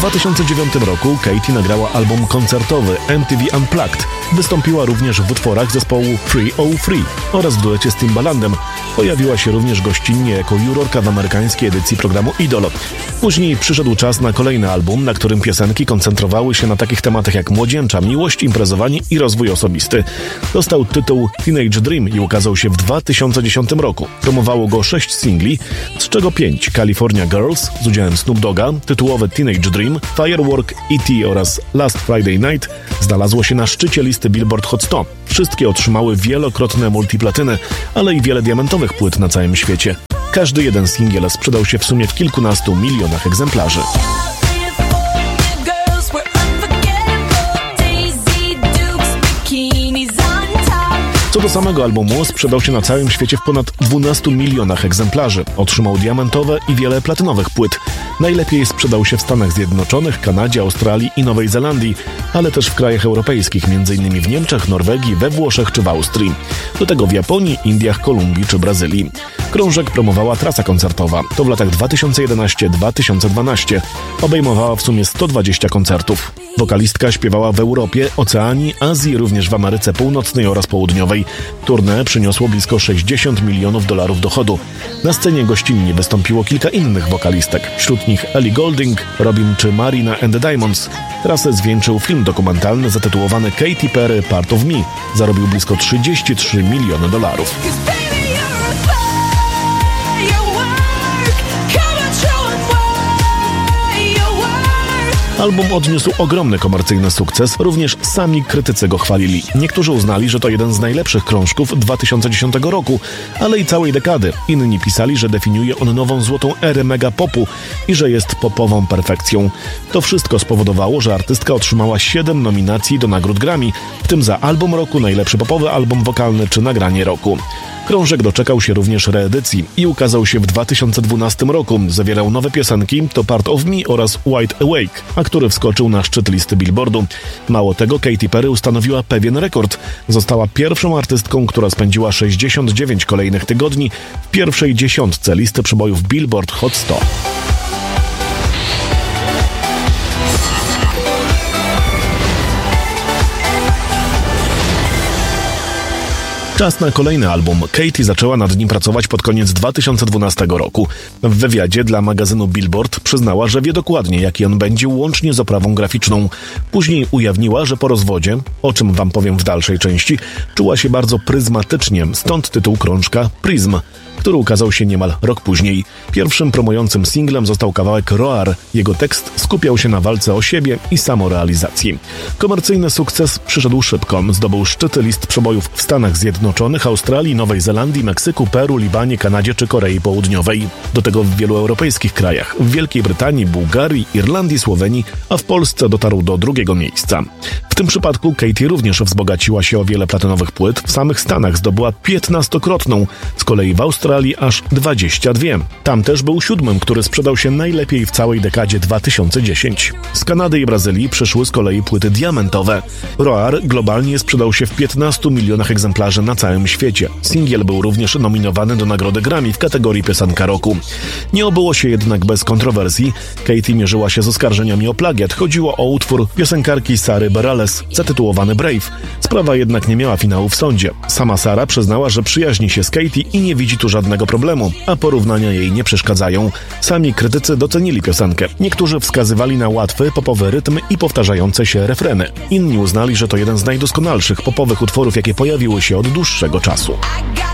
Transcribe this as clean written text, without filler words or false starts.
2009 roku Katy nagrała album koncertowy MTV Unplugged. Wystąpiła również w utworach zespołu 303 oraz w duecie z Timbalandem. Pojawiła się również gościnnie jako jurorka w amerykańskiej edycji programu Idol. Później przyszedł czas na kolejny album, na którym piosenki koncentrowały się na takich tematach jak młodzieńcza miłość, imprezowanie i rozwój osobisty. Dostał tytuł Teenage Dream i ukazał się w 2010 roku. Promowało go 6 singli, z czego 5 California Girls z udziałem Snoop Dogga, tytułowe Teenage Dream, Firework, E.T. oraz Last Friday Night znalazło się na szczycie listy Billboard Hot 100. Wszystkie otrzymały wielokrotne multiplatyny, ale i wiele diamentowych płyt na całym świecie. Każdy jeden singiel sprzedał się w sumie w kilkunastu milionach egzemplarzy. Co do samego albumu, sprzedał się na całym świecie w ponad 12 milionach egzemplarzy. Otrzymał diamentowe i wiele platynowych płyt. Najlepiej sprzedał się w Stanach Zjednoczonych, Kanadzie, Australii i Nowej Zelandii, ale też w krajach europejskich, m.in. w Niemczech, Norwegii, we Włoszech czy w Austrii. Do tego w Japonii, Indiach, Kolumbii czy Brazylii. Krążek promowała trasa koncertowa. To w latach 2011-2012. Obejmowała w sumie 120 koncertów. Wokalistka śpiewała w Europie, Oceanii, Azji, również w Ameryce Północnej oraz Południowej. Tournée przyniosło blisko $60 milionów dochodu. Na scenie gościnnie wystąpiło kilka innych wokalistek, wśród nich Ellie Goulding, Robin czy Marina and the Diamonds. Trasę zwieńczył film dokumentalny zatytułowany Katy Perry Part of Me. Zarobił blisko $33 miliony. Album odniósł ogromny komercyjny sukces, również sami krytycy go chwalili. Niektórzy uznali, że to jeden z najlepszych krążków 2010 roku, ale i całej dekady. Inni pisali, że definiuje on nową złotą erę megapopu i że jest popową perfekcją. To wszystko spowodowało, że artystka otrzymała 7 nominacji do nagród Grammy, w tym za album roku, najlepszy popowy album wokalny czy nagranie roku. Krążek doczekał się również reedycji i ukazał się w 2012 roku. Zawierał nowe piosenki, to Part of Me oraz Wide Awake, a który wskoczył na szczyt listy Billboardu. Mało tego, Katy Perry ustanowiła pewien rekord. Została pierwszą artystką, która spędziła 69 kolejnych tygodni w pierwszej dziesiątce listy przebojów Billboard Hot 100. Czas na kolejny album. Katy zaczęła nad nim pracować pod koniec 2012 roku. W wywiadzie dla magazynu Billboard przyznała, że wie dokładnie, jaki on będzie, łącznie z oprawą graficzną. Później ujawniła, że po rozwodzie, o czym wam powiem w dalszej części, czuła się bardzo pryzmatycznie, stąd tytuł krążka Prism, który ukazał się niemal rok później. Pierwszym promującym singlem został kawałek Roar. Jego tekst skupiał się na walce o siebie i samorealizacji. Komercyjny sukces przyszedł szybko. Zdobył szczyty list przebojów w Stanach Zjednoczonych, Australii, Nowej Zelandii, Meksyku, Peru, Libanie, Kanadzie czy Korei Południowej. Do tego w wielu europejskich krajach. W Wielkiej Brytanii, Bułgarii, Irlandii, Słowenii, a w Polsce dotarł do 2. miejsca. W tym przypadku Katy również wzbogaciła się o wiele platynowych płyt. W samych Stanach zdobyła 15-krotną, z kolei w Australii aż 22. Tam też był 7, który sprzedał się najlepiej w całej dekadzie 2010. Z Kanady i Brazylii przyszły z kolei płyty diamentowe. Roar globalnie sprzedał się w 15 milionach egzemplarzy na całym świecie. Singiel był również nominowany do nagrody Grammy w kategorii piosenka roku. Nie obyło się jednak bez kontrowersji. Katy mierzyła się z oskarżeniami o plagiat. Chodziło o utwór piosenkarki Sary Bareilles, zatytułowany Brave. Sprawa jednak nie miała finału w sądzie. Sama Sara przyznała, że przyjaźni się z Katy i nie widzi tu żadnego problemu, a porównania jej nie przeszkadzają. Sami krytycy docenili piosenkę. Niektórzy wskazywali na łatwy, popowy rytm i powtarzające się refreny. Inni uznali, że to jeden z najdoskonalszych popowych utworów, jakie pojawiły się od dłuższego czasu.